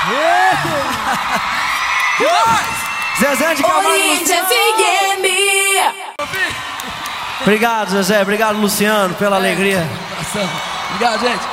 Zezé de Camargo. Oriente FM. Obrigado, Zezé. Obrigado, Luciano, pela alegria. Obrigado, gente.